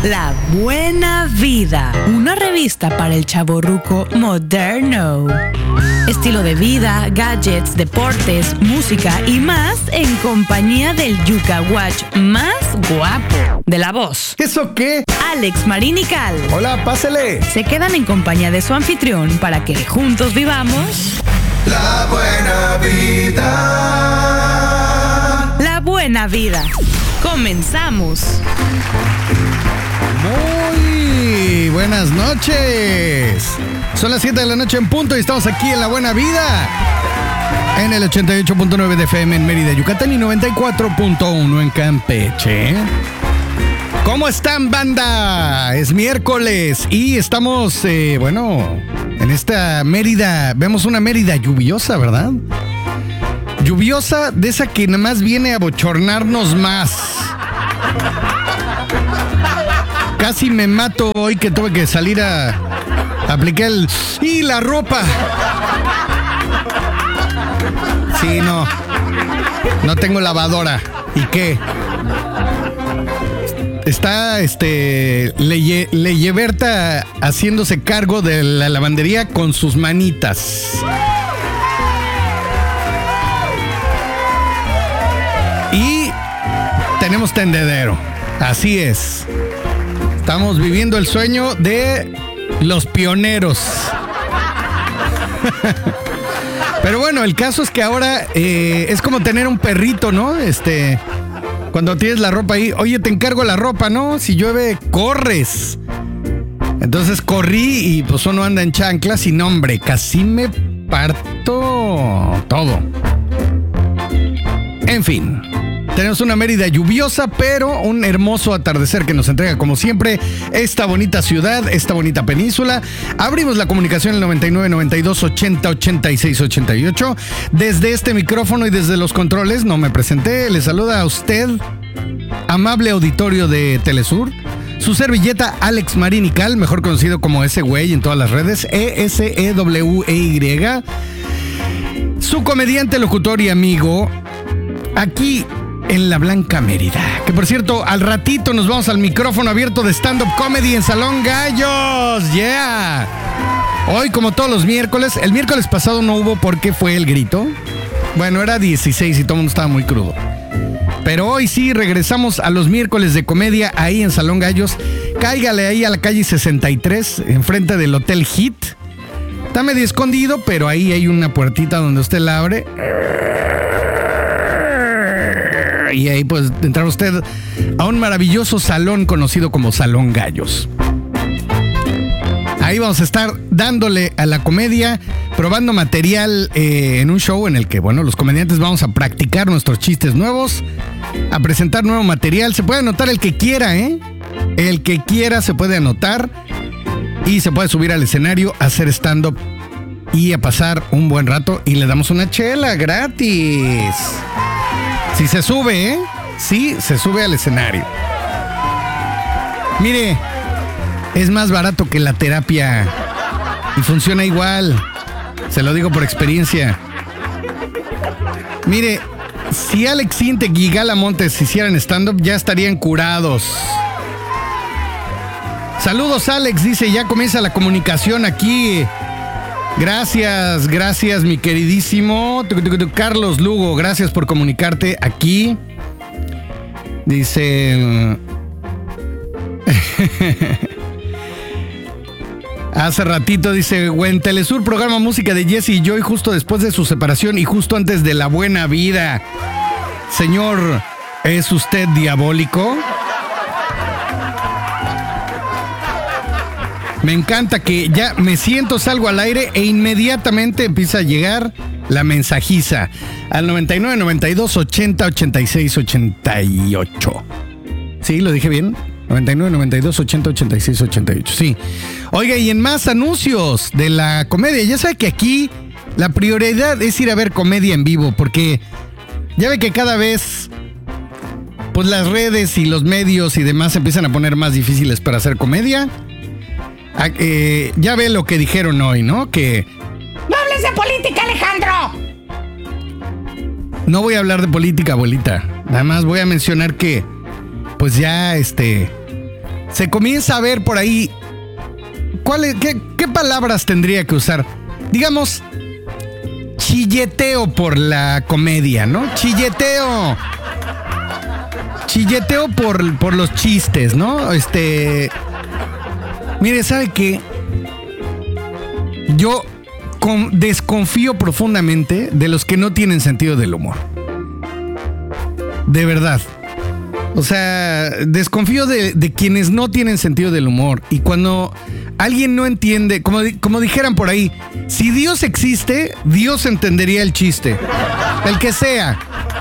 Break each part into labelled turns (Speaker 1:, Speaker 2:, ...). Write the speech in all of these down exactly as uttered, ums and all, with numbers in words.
Speaker 1: La Buena Vida, una revista para el chavorruco moderno. Estilo de vida, gadgets, deportes, música y más en compañía del yucahuach más guapo de La Voz.
Speaker 2: ¿Eso qué?
Speaker 1: Alex Marín y Cal.
Speaker 2: Hola, pásele.
Speaker 1: Se quedan en compañía de su anfitrión para que juntos vivamos
Speaker 3: La Buena Vida.
Speaker 1: La Buena Vida. Comenzamos.
Speaker 2: Muy buenas noches. Son las siete de la noche en punto y estamos aquí en La Buena Vida. En el ochenta y ocho punto nueve de F M en Mérida, Yucatán y noventa y cuatro punto uno en Campeche. ¿Cómo están, banda? Es miércoles y estamos, eh, bueno, en esta Mérida. Vemos una Mérida lluviosa, ¿verdad? Lluviosa, de esa que nada más viene a bochornarnos más. Casi me mato hoy que tuve que salir a, a aplicar el... ¡Y la ropa! Sí, no. No tengo lavadora. ¿Y qué? Está, este... Leye, Leyeberta haciéndose cargo de la lavandería con sus manitas. Y tenemos tendedero. Así es. Estamos viviendo el sueño de los pioneros. Pero bueno, el caso es que ahora eh, es como tener un perrito, ¿no? Este, cuando tienes la ropa ahí, oye, te encargo la ropa, ¿no? Si llueve, corres. Entonces corrí y pues uno anda en chanclas y no, hombre, casi me parto todo. En fin. Tenemos una Mérida lluviosa, pero un hermoso atardecer que nos entrega, como siempre, esta bonita ciudad, esta bonita península. Abrimos la comunicación en el noventa y nueve, noventa y dos, ochenta, ochenta y seis, ochenta y ocho. Desde este micrófono y desde los controles, no me presenté, le saluda a usted, amable auditorio de Telesur, su servilleta Alex Marín y Cal, mejor conocido como ese güey en todas las redes, E S E W E Y. Su comediante, locutor y amigo, aquí en la Blanca Mérida. Que por cierto, al ratito nos vamos al micrófono abierto de stand-up comedy en Salón Gallos. ¡Yeah! Hoy, como todos los miércoles, el miércoles pasado no hubo porque fue el grito. Bueno, era dieciséis y todo el mundo estaba muy crudo. Pero hoy sí regresamos a los miércoles de comedia ahí en Salón Gallos. Cáigale ahí a la calle sesenta y tres, enfrente del Hotel Hit. Está medio escondido, pero ahí hay una puertita donde usted la abre. Y ahí pues entra usted a un maravilloso salón conocido como Salón Gallos. Ahí vamos a estar dándole a la comedia, probando material eh, en un show en el que, bueno, los comediantes vamos a practicar nuestros chistes nuevos, a presentar nuevo material. Se puede anotar el que quiera, ¿eh? El que quiera se puede anotar y se puede subir al escenario a hacer stand-up y a pasar un buen rato y le damos una chela gratis. Si se sube, ¿eh? Sí, se sube al escenario. Mire, es más barato que la terapia y funciona igual. Se lo digo por experiencia. Mire, si Alex Intec y Gala Montes hicieran stand-up, ya estarían curados. Saludos, Alex, dice, ya comienza la comunicación aquí. Gracias, gracias, mi queridísimo Carlos Lugo, gracias por comunicarte aquí. Dice... Hace ratito dice, en Telesur programa música de Jesse y Joy justo después de su separación y justo antes de La Buena Vida. Señor, ¿es usted diabólico? Me encanta que ya me siento, salgo al aire e inmediatamente empieza a llegar la mensajiza al noventa y nueve, noventa y dos, ochenta, ochenta y seis, ochenta y ocho. ¿Sí? ¿Lo dije bien? noventa y nueve, noventa y dos, ochenta, ochenta y seis, ochenta y ocho. Sí. Oiga, y en más anuncios de la comedia, ya sabe que aquí la prioridad es ir a ver comedia en vivo, porque ya ve que cada vez pues las redes y los medios y demás se empiezan a poner más difíciles para hacer comedia. Ah, eh, ya ve lo que dijeron hoy, ¿no? Que...
Speaker 4: ¡No hables de política, Alejandro!
Speaker 2: No voy a hablar de política, abuelita. Nada más voy a mencionar que, pues ya, este... se comienza a ver por ahí, ¿cuál es, qué, qué palabras tendría que usar? Digamos, chilleteo por la comedia, ¿no? Chilleteo. Chilleteo por, por los chistes, ¿no? Este... Mire, ¿sabe qué? Yo con, desconfío profundamente de los que no tienen sentido del humor. De verdad. O sea, desconfío de, de quienes no tienen sentido del humor. Y cuando alguien no entiende, como, como dijeran por ahí, si Dios existe, Dios entendería el chiste. El que sea.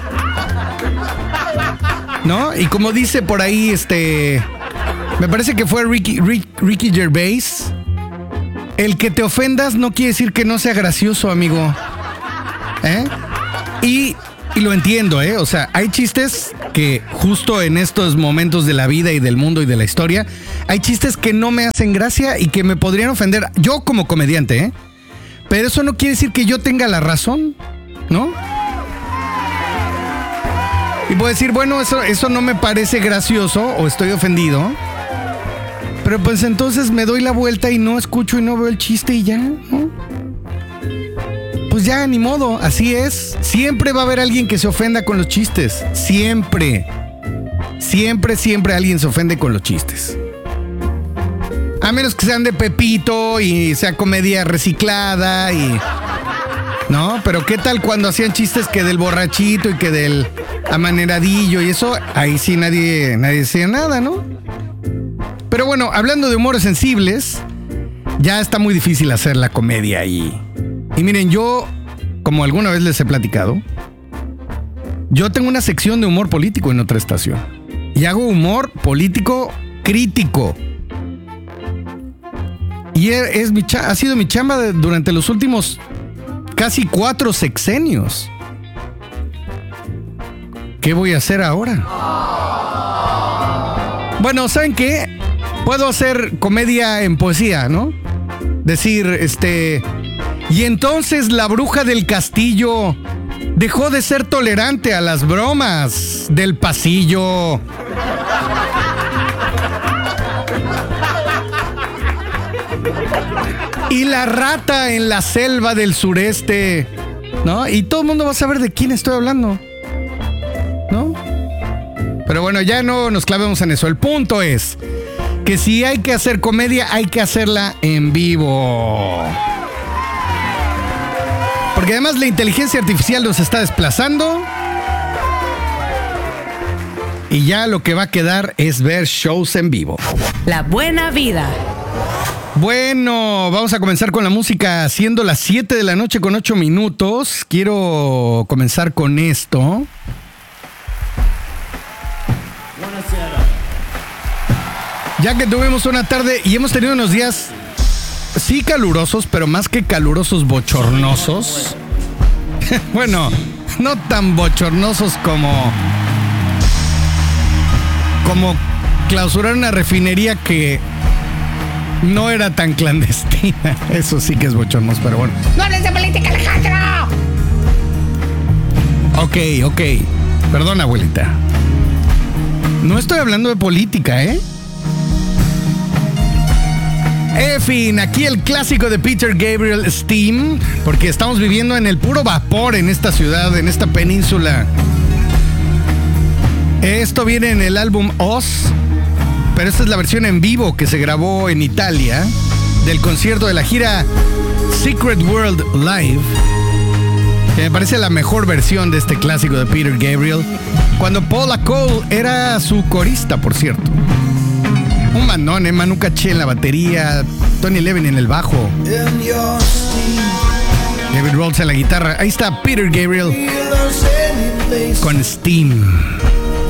Speaker 2: ¿No? Y como dice por ahí, este... me parece que fue Ricky, Rick, Ricky Gervais. El que te ofendas no quiere decir que no sea gracioso, amigo. ¿Eh? Y... Y lo entiendo, ¿eh? O sea, hay chistes que justo en estos momentos de la vida y del mundo y de la historia, hay chistes que no me hacen gracia y que me podrían ofender yo como comediante, ¿eh? Pero eso no quiere decir que yo tenga la razón, ¿no? Y puedo decir, bueno, eso, eso no me parece gracioso o estoy ofendido. Pero pues entonces me doy la vuelta y no escucho y no veo el chiste y ya, ¿no? Pues ya, ni modo, así es. Siempre va a haber alguien que se ofenda con los chistes. Siempre. Siempre, siempre alguien se ofende con los chistes. A menos que sean de Pepito y sea comedia reciclada y... ¿no? Pero ¿qué tal cuando hacían chistes que del borrachito y que del amaneradillo y eso? Ahí sí nadie, nadie decía nada, ¿no? Pero bueno, hablando de humores sensibles, ya está muy difícil hacer la comedia ahí. Y miren, yo, como alguna vez les he platicado, yo tengo una sección de humor político en otra estación. Y hago humor político crítico. Y es mi cha- ha sido mi chamba de, durante los últimos casi cuatro sexenios. ¿Qué voy a hacer ahora? Bueno, ¿saben qué? Puedo hacer comedia en poesía, ¿no? Decir, este... Y entonces la bruja del castillo dejó de ser tolerante a las bromas del pasillo. Y la rata en la selva del sureste, ¿no? Y todo el mundo va a saber de quién estoy hablando, ¿no? Pero bueno, ya no nos clavemos en eso. El punto es que si hay que hacer comedia, hay que hacerla en vivo. Porque además la inteligencia artificial nos está desplazando. Y ya lo que va a quedar es ver shows en vivo.
Speaker 1: La buena vida.
Speaker 2: Bueno, vamos a comenzar con la música, siendo las siete de la noche con ocho minutos. Quiero comenzar con esto. Ya que tuvimos una tarde y hemos tenido unos días... sí calurosos, pero más que calurosos, bochornosos. Bueno, no tan bochornosos como... como clausurar una refinería que no era tan clandestina. Eso sí que es bochornoso, pero bueno.
Speaker 4: ¡No hables de política, Alejandro!
Speaker 2: Ok, ok. Perdona, abuelita. No estoy hablando de política, ¿eh? En fin, aquí el clásico de Peter Gabriel, Steam, porque estamos viviendo en el puro vapor en esta ciudad, en esta península. Esto viene en el álbum Oz, pero esta es la versión en vivo que se grabó en Italia del concierto de la gira Secret World Live, que me parece la mejor versión de este clásico de Peter Gabriel, cuando Paula Cole era su corista, por cierto. Un mandón, ¿eh? Manu Caché en la batería, Tony Levin en el bajo, David Rhodes en la guitarra. Ahí está Peter Gabriel con Steam.